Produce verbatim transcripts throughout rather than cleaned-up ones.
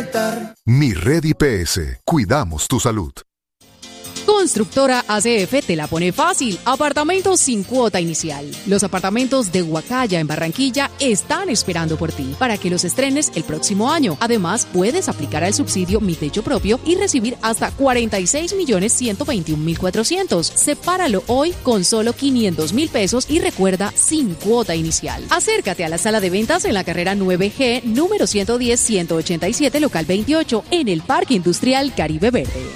despertar. Mi Red I P S. Cuidamos tu salud. Constructora A C F te la pone fácil. Apartamentos sin cuota inicial. Los apartamentos de Huacaya en Barranquilla están esperando por ti para que los estrenes el próximo año. Además, puedes aplicar al subsidio Mi Techo Propio y recibir hasta cuarenta y seis millones ciento veintiún mil cuatrocientos. Sepáralo hoy con solo quinientos mil pesos y recuerda, sin cuota inicial. Acércate a la sala de ventas en la carrera nueve G, número ciento diez ciento ochenta y siete, local veintiocho, en el Parque Industrial Caribe Verde.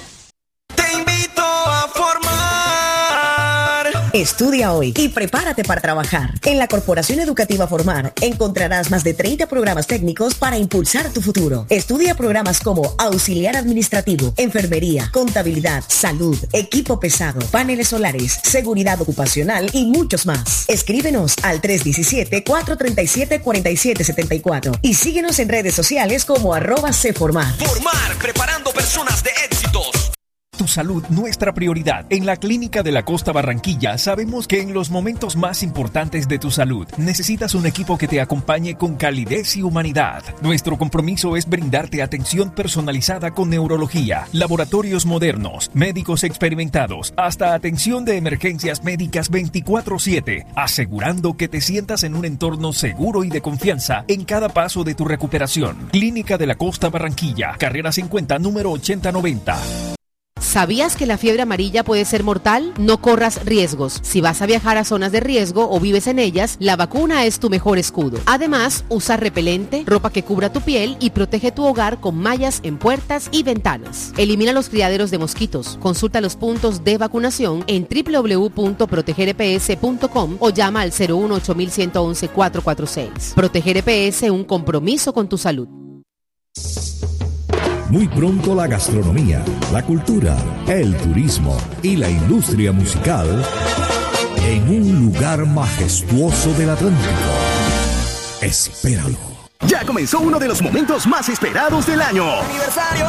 A formar. Estudia hoy y prepárate para trabajar. En la Corporación Educativa Formar encontrarás más de treinta programas técnicos para impulsar tu futuro. Estudia programas como auxiliar administrativo, enfermería, contabilidad, salud, equipo pesado, paneles solares, seguridad ocupacional y muchos más. Escríbenos al tres uno siete, cuatro tres siete, cuatro siete siete cuatro y síguenos en redes sociales como arroba Cformar. Formar, preparando personas de éxitos. Tu salud, nuestra prioridad. En la Clínica de la Costa Barranquilla sabemos que en los momentos más importantes de tu salud necesitas un equipo que te acompañe con calidez y humanidad. Nuestro compromiso es brindarte atención personalizada con neurología, laboratorios modernos, médicos experimentados, hasta atención de emergencias médicas veinticuatro siete, asegurando que te sientas en un entorno seguro y de confianza en cada paso de tu recuperación. Clínica de la Costa Barranquilla, carrera cincuenta, número ochenta noventa. ¿Sabías que la fiebre amarilla puede ser mortal? No corras riesgos. Si vas a viajar a zonas de riesgo o vives en ellas, la vacuna es tu mejor escudo. Además, usa repelente, ropa que cubra tu piel y protege tu hogar con mallas en puertas y ventanas. Elimina los criaderos de mosquitos. Consulta los puntos de vacunación en doble u doble u doble u punto proteger e pe ese punto com o llama al cero uno ocho uno uno uno cuatro cuatro seis. Proteger E P S, un compromiso con tu salud. Muy pronto la gastronomía, la cultura, el turismo y la industria musical en un lugar majestuoso del Atlántico. Espéralo. Ya comenzó uno de los momentos más esperados del año. Aniversario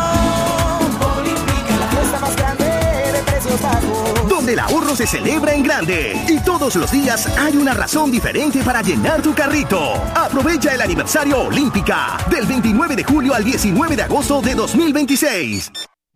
Olímpica, la fiesta más grande de precios bajos. Donde el ahorro se celebra en grande y todos los días hay una razón diferente para llenar tu carrito. Aprovecha el aniversario Olímpica del veintinueve de julio al diecinueve de agosto de dos mil veintiséis.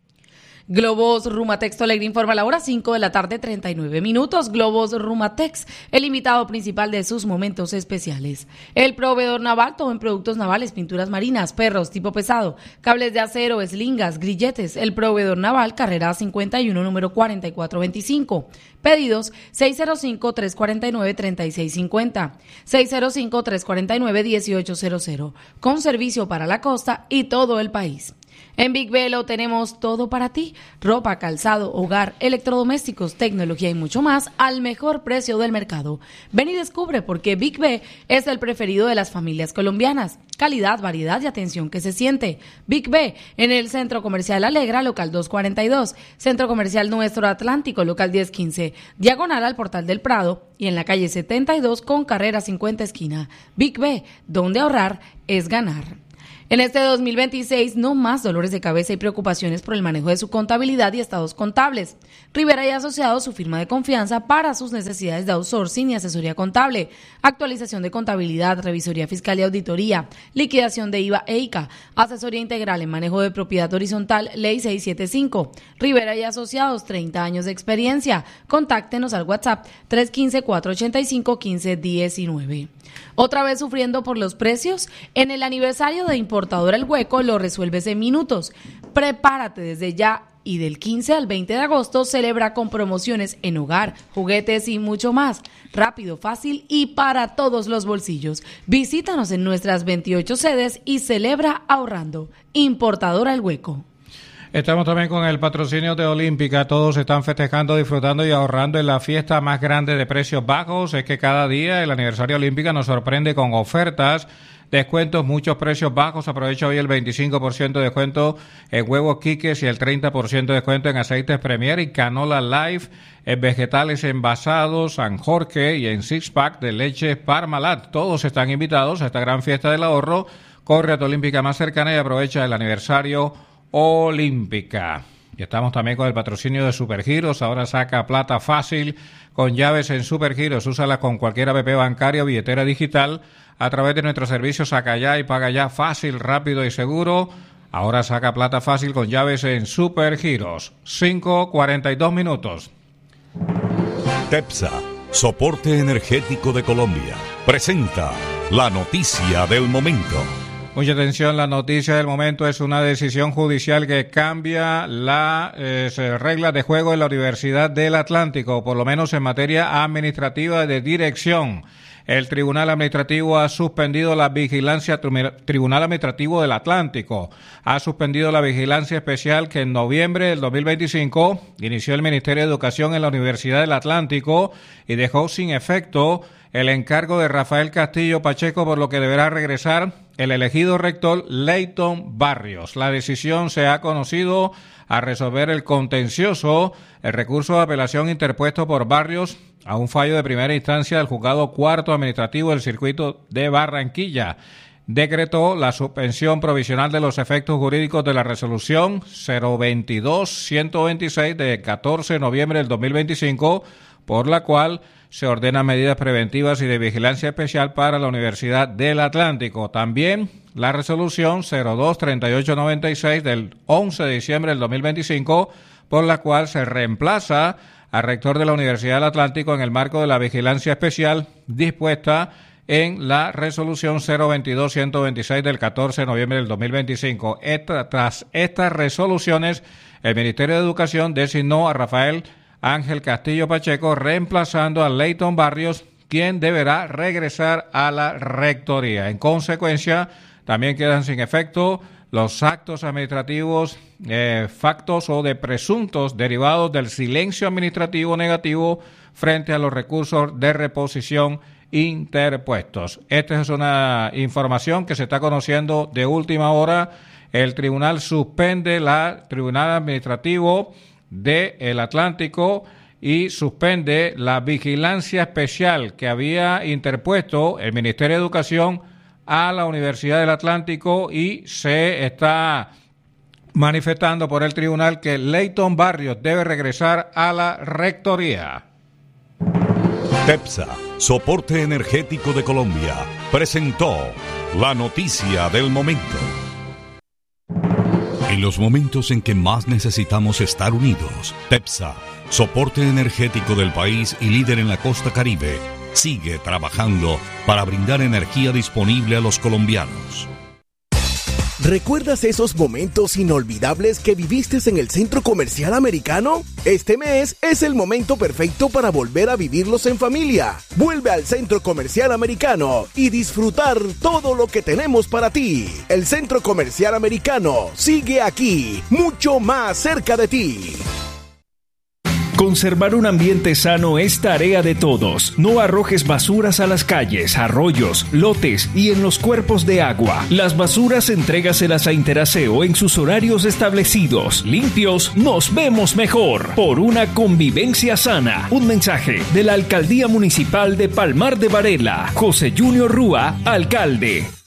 Globos Rumatex Alegre informa a la hora cinco de la tarde, treinta y nueve minutos. Globos Rumatex, el invitado principal de sus momentos especiales. El proveedor naval, todo en productos navales, pinturas marinas, perros, tipo pesado, cables de acero, eslingas, grilletes. El proveedor naval, carrera cincuenta y uno, número cuarenta y cuatro veinticinco. Pedidos seis cero cinco, tres cuatro nueve, tres seis cinco cero, seis cero cinco, tres cuatro nueve, uno ocho cero cero. Con servicio para la costa y todo el país. En Big B lo tenemos todo para ti: ropa, calzado, hogar, electrodomésticos, tecnología y mucho más al mejor precio del mercado. Ven y descubre por qué Big B es el preferido de las familias colombianas. Calidad, variedad y atención que se siente. Big B en el Centro Comercial Alegra, local doscientos cuarenta y dos, Centro Comercial Nuestro Atlántico, local diez quince, diagonal al Portal del Prado, y en la calle setenta y dos con carrera cincuenta esquina. Big B, donde ahorrar es ganar. En este dos mil veintiséis, no más dolores de cabeza y preocupaciones por el manejo de su contabilidad y estados contables. Rivera y Asociados, su firma de confianza para sus necesidades de outsourcing y asesoría contable, actualización de contabilidad, revisoría fiscal y auditoría, liquidación de I V A e I C A, asesoría integral en manejo de propiedad horizontal, ley seiscientos setenta y cinco. Rivera y Asociados, treinta años de experiencia. Contáctenos al WhatsApp tres uno cinco, cuatro ocho cinco, uno cinco uno nueve. ¿Otra vez sufriendo por los precios? En el aniversario de Importadora El Hueco lo resuelves en minutos. Prepárate desde ya y del quince al veinte de agosto celebra con promociones en hogar, juguetes y mucho más. Rápido, fácil y para todos los bolsillos. Visítanos en nuestras veintiocho sedes y celebra ahorrando. Importadora El Hueco. Estamos también con el patrocinio de Olímpica. Todos están festejando, disfrutando y ahorrando en la fiesta más grande de precios bajos. Es que cada día el aniversario Olímpica nos sorprende con ofertas, descuentos, muchos precios bajos. Aprovecha hoy el veinticinco por ciento de descuento en huevos Quiques y el treinta por ciento de descuento en aceites Premier y canola Life, en vegetales envasados, San Jorge y en six pack de leche Parmalat. Todos están invitados a esta gran fiesta del ahorro. Corre a tu Olímpica más cercana y aprovecha el aniversario Olímpica. Y estamos también con el patrocinio de Supergiros. Ahora saca plata fácil con llaves en Supergiros. Úsala con cualquier A P P bancario o billetera digital a través de nuestros servicios Saca Ya y Paga Ya, fácil, rápido y seguro. Ahora saca plata fácil con llaves en Super Giros. cinco cuarenta y dos minutos. TEPSA, Soporte Energético de Colombia, presenta la noticia del momento. Mucha atención, la noticia del momento es una decisión judicial que cambia las eh, reglas de juego en la Universidad del Atlántico, por lo menos en materia administrativa de dirección. El Tribunal Administrativo ha suspendido la vigilancia, Tribunal Administrativo del Atlántico ha suspendido la vigilancia especial que en noviembre del dos mil veinticinco inició el Ministerio de Educación en la Universidad del Atlántico y dejó sin efecto el encargo de Rafael Castillo Pacheco, por lo que deberá regresar el elegido rector Leighton Barrios. La decisión se ha conocido a resolver el contencioso, el recurso de apelación interpuesto por Barrios a un fallo de primera instancia del Juzgado Cuarto Administrativo del Circuito de Barranquilla. Decretó la suspensión provisional de los efectos jurídicos de la resolución cero veintidós ciento veintiséis de catorce de noviembre del dos mil veinticinco, por la cual se ordenan medidas preventivas y de vigilancia especial para la Universidad del Atlántico. También la resolución cero dos treinta y ocho noventa y seis del once de diciembre del dos mil veinticinco, por la cual se reemplaza al rector de la Universidad del Atlántico en el marco de la vigilancia especial dispuesta en la resolución cero veintidós ciento veintiséis del catorce de noviembre del dos mil veinticinco. Esta, tras estas resoluciones, el Ministerio de Educación designó a Rafael Ángel Castillo Pacheco, reemplazando a Leighton Barrios, quien deberá regresar a la rectoría. En consecuencia, también quedan sin efecto los actos administrativos, eh, factos o de presuntos derivados del silencio administrativo negativo frente a los recursos de reposición interpuestos. Esta es una información que se está conociendo de última hora. El tribunal suspende la Tribunal Administrativo del Atlántico y suspende la vigilancia especial que había interpuesto el Ministerio de Educación a la Universidad del Atlántico, y se está manifestando por el tribunal que Leighton Barrios debe regresar a la rectoría. TEPSA, Soporte Energético de Colombia, presentó la noticia del momento. En los momentos en que más necesitamos estar unidos, TEPSA, Soporte Energético del país y líder en la costa Caribe, sigue trabajando para brindar energía disponible a los colombianos. ¿Recuerdas esos momentos inolvidables que viviste en el Centro Comercial Americano? Este mes es el momento perfecto para volver a vivirlos en familia. Vuelve al Centro Comercial Americano y disfrutar todo lo que tenemos para ti. El Centro Comercial Americano sigue aquí, mucho más cerca de ti. Conservar un ambiente sano es tarea de todos. No arrojes basuras a las calles, arroyos, lotes y en los cuerpos de agua. Las basuras entrégaselas a Interaseo en sus horarios establecidos. Limpios, nos vemos mejor. Por una convivencia sana. Un mensaje de la Alcaldía Municipal de Palmar de Varela. José Junior Rúa, alcalde.